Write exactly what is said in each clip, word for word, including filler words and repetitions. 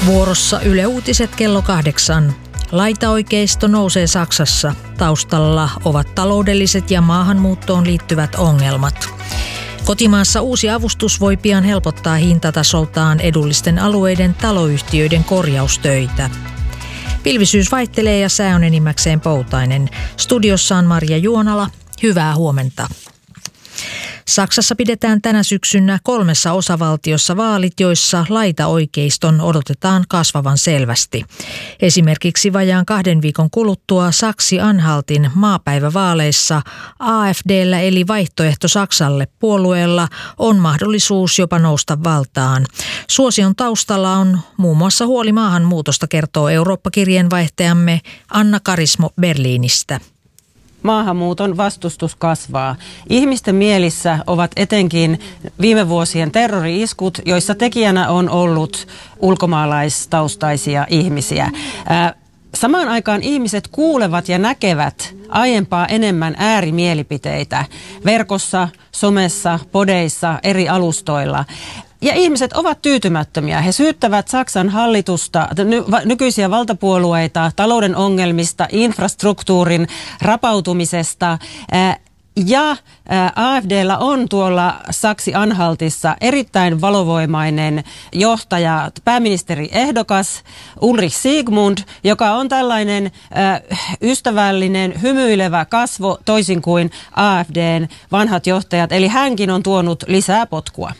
Vuorossa Yle Uutiset kello kahdeksan. Laitaoikeisto nousee Saksassa. Taustalla ovat taloudelliset ja maahanmuuttoon liittyvät ongelmat. Kotimaassa uusi avustus voi pian helpottaa hintatasoltaan edullisten alueiden taloyhtiöiden korjaustöitä. Pilvisyys vaihtelee ja sää on enimmäkseen poutainen. Studiossa on Marja Juonala. Hyvää huomenta. Saksassa pidetään tänä syksynä kolmessa osavaltiossa vaalit, joissa laitaoikeiston odotetaan kasvavan selvästi. Esimerkiksi vajaan kahden viikon kuluttua Saksi-Anhaltin maapäivävaaleissa A F D:llä eli Vaihtoehto Saksalle puolueella on mahdollisuus jopa nousta valtaan. Suosion taustalla on muun muassa huoli maahanmuutosta, kertoo Eurooppa-kirjeenvaihtajamme Anna Karismo Berliinistä. Maahanmuuton vastustus kasvaa. Ihmisten mielissä ovat etenkin viime vuosien terrori-iskut, joissa tekijänä on ollut ulkomaalaistaustaisia ihmisiä. Samaan aikaan ihmiset kuulevat ja näkevät aiempaa enemmän äärimielipiteitä verkossa, somessa, podeissa, eri alustoilla. Ja ihmiset ovat tyytymättömiä. He syyttävät Saksan hallitusta, ny, va, nykyisiä valtapuolueita talouden ongelmista, infrastruktuurin rapautumisesta. Ää, ja ää, A F D:llä on tuolla Saksi-Anhaltissa erittäin valovoimainen johtaja, pääministeri ehdokas Ulrich Siegmund, joka on tällainen ää, ystävällinen, hymyilevä kasvo toisin kuin A F D:n vanhat johtajat. Eli hänkin on tuonut lisää potkua.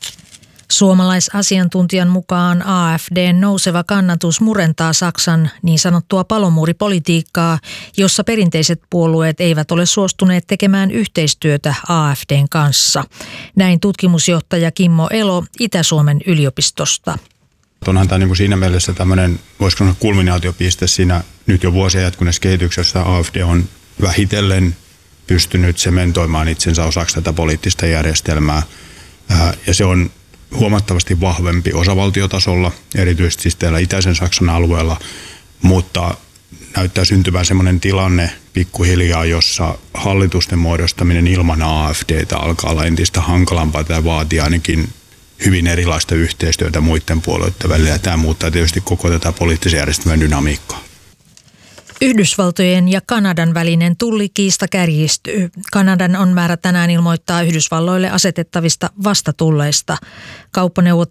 Suomalaisasiantuntijan mukaan A F D:n nouseva kannatus murentaa Saksan niin sanottua palomuuripolitiikkaa, jossa perinteiset puolueet eivät ole suostuneet tekemään yhteistyötä A F D:n kanssa. Näin tutkimusjohtaja Kimmo Elo Itä-Suomen yliopistosta. Onhan tämä niin kuin siinä mielessä tämmöinen, voisiko sanoa, kulminaatiopiste siinä nyt jo vuosia jatkuneessa kehityksessä. A F D on vähitellen pystynyt sementoimaan itsensä osaksi tätä poliittista järjestelmää ja se on huomattavasti vahvempi osavaltiotasolla, erityisesti siis täällä itäisen Saksan alueella, mutta näyttää syntyvän semmoinen tilanne pikkuhiljaa, jossa hallitusten muodostaminen ilman A F D:tä alkaa olla entistä hankalampaa. Tämä vaatii ainakin hyvin erilaista yhteistyötä muiden puolueiden välillä ja tämä muuttaa tietysti koko tätä poliittisen järjestelmän dynamiikkaa. Yhdysvaltojen ja Kanadan välinen tullikiista kärjistyy. Kanadan on määrä tänään ilmoittaa Yhdysvalloille asetettavista vastatulleista. Kauppaneuvottelut